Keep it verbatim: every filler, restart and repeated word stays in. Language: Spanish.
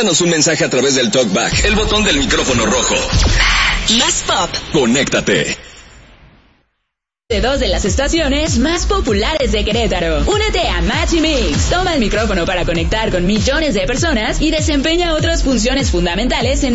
Mándanos un mensaje a través del TalkBack, el botón del micrófono rojo. Más pop. Conéctate. De dos de las estaciones más populares de Querétaro. Únete a Match y Mix. Toma el micrófono para conectar con millones de personas y desempeña otras funciones fundamentales en